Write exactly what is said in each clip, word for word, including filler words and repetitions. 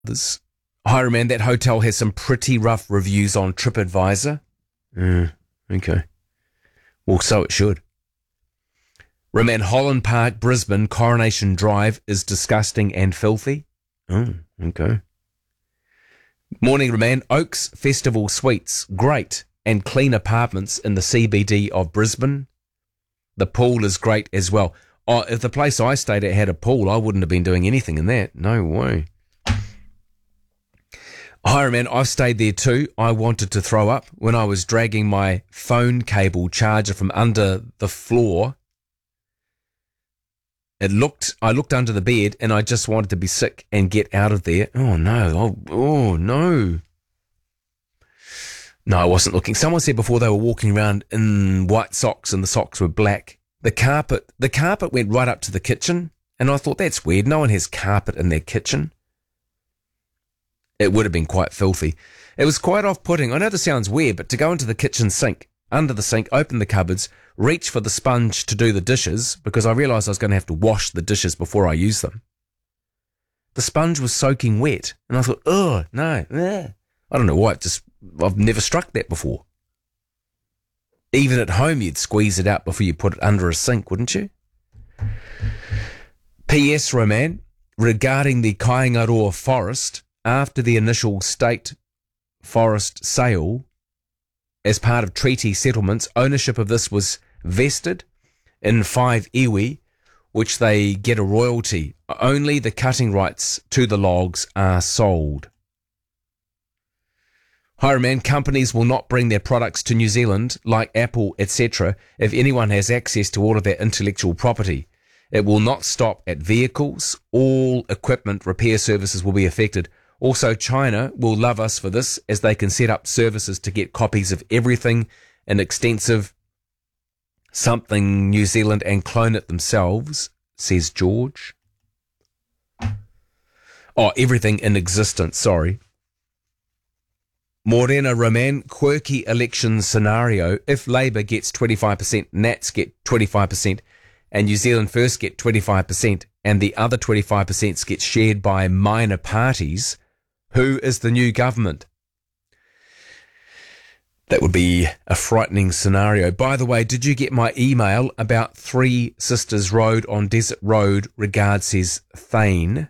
This, hi, man, that hotel has some pretty rough reviews on TripAdvisor. Mm, okay. Well, so it should. Roman, Holland Park, Brisbane, Coronation Drive is disgusting and filthy. Oh, okay. Morning, Roman. Oaks Festival Suites, great, and clean apartments in the C B D of Brisbane. The pool is great as well. Oh, if the place I stayed at had a pool, I wouldn't have been doing anything in that. No way. Hi, man. I've stayed there too. I wanted to throw up when I was dragging my phone cable charger from under the floor. It looked, I looked under the bed and I just wanted to be sick and get out of there. Oh no. Oh, oh no. No, I wasn't looking. Someone said before they were walking around in white socks and the socks were black. The carpet, the carpet went right up to the kitchen and I thought that's weird. No one has carpet in their kitchen. It would have been quite filthy. It was quite off-putting. I know this sounds weird, but to go into the kitchen sink, under the sink, open the cupboards, reach for the sponge to do the dishes, because I realised I was going to have to wash the dishes before I use them. The sponge was soaking wet, and I thought, oh, no, eh. I don't know why, it just, I've never struck that before. Even at home, you'd squeeze it out before you put it under a sink, wouldn't you? P S, Roman, regarding the Kaingaroa forest, after the initial state forest sale, as part of treaty settlements, ownership of this was vested in five iwi, which they get a royalty. Only the cutting rights to the logs are sold. Hi, man, companies will not bring their products to New Zealand, like Apple, et cetera, if anyone has access to all of their intellectual property. It will not stop at vehicles. All equipment repair services will be affected. Also, China will love us for this, as they can set up services to get copies of everything in extensive something New Zealand and clone it themselves, says George. Oh, everything in existence, sorry. Morena Roman, quirky election scenario. If Labour gets twenty-five percent, Nats get twenty-five percent, and New Zealand First get twenty-five percent, and the other twenty-five percent gets shared by minor parties, who is the new government? That would be a frightening scenario. By the way, did you get my email about Three Sisters Road on Desert Road? Regards, says Thane.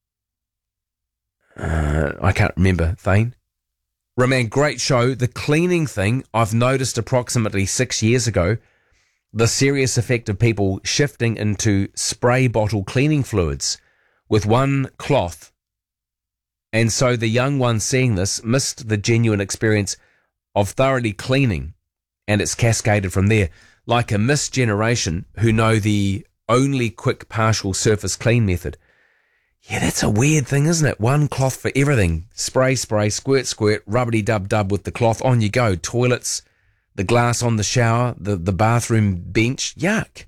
Uh, I can't remember, Thane. Roman, great show. The cleaning thing, I've noticed approximately six years ago, the serious effect of people shifting into spray bottle cleaning fluids with one cloth. And so the young ones seeing this missed the genuine experience of thoroughly cleaning, and it's cascaded from there. Like a missed generation who know the only quick partial surface clean method. Yeah, that's a weird thing, isn't it? One cloth for everything. Spray, spray, squirt, squirt, rubbity-dub-dub with the cloth. On you go. Toilets, the glass on the shower, the, the bathroom bench. Yuck.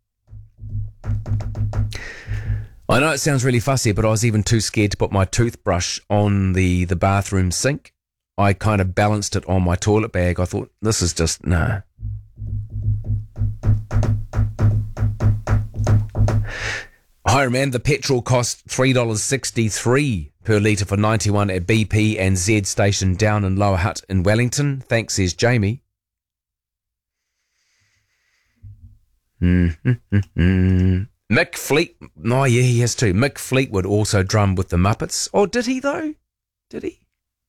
I know it sounds really fussy, but I was even too scared to put my toothbrush on the, the bathroom sink. I kind of balanced it on my toilet bag. I thought, this is just, nah. Hi, man, the petrol cost three dollars sixty-three per litre for ninety-one at B P and Z station down in Lower Hutt in Wellington. Thanks, says Jamie. Mm-hmm. Mick Fleet, oh yeah, he has too. Mick Fleetwood also drummed with the Muppets. Oh, did he though? Did he?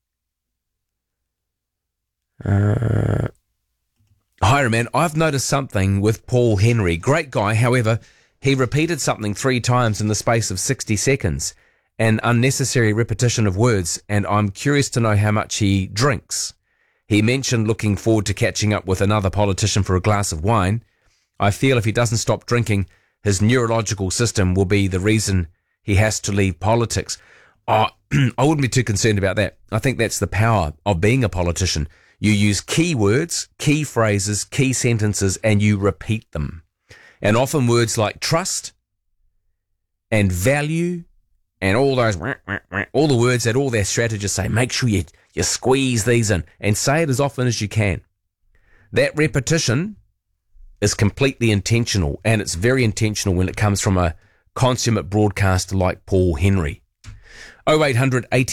Uh, Hi, man, I've noticed something with Paul Henry. Great guy, however, he repeated something three times in the space of sixty seconds, an unnecessary repetition of words, and I'm curious to know how much he drinks. He mentioned looking forward to catching up with another politician for a glass of wine. I feel if he doesn't stop drinking, his neurological system will be the reason he has to leave politics. Oh, I wouldn't be too concerned about that. I think that's the power of being a politician. You use key words, key phrases, key sentences, and you repeat them. And often words like trust and value and all those, all the words that all their strategists say, make sure you, you squeeze these in and say it as often as you can. That repetition is completely intentional, and it's very intentional when it comes from a consummate broadcaster like Paul Henry. oh eight hundred eighty